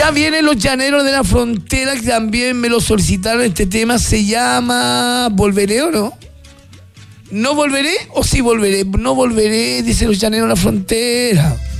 Ya vienen los Llaneros de la Frontera, que también me lo solicitaron. Este tema se llama ¿Volveré o no? ¿No volveré o sí volveré? No volveré, dice los Llaneros de la Frontera.